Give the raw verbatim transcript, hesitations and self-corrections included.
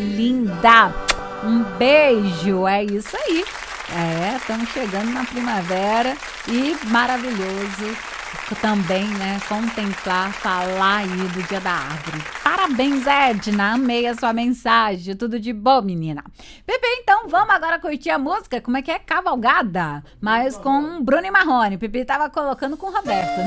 linda. Um beijo, é isso aí. É, estamos chegando na primavera e maravilhoso também, né, contemplar, falar aí do Dia da Árvore. Parabéns, Edna, amei a sua mensagem, tudo de bom, menina. Pepe, então vamos agora curtir a música, como é que é? Cavalgada, mas com Bruno e Marrone. Pepe tava colocando com o Roberto, né?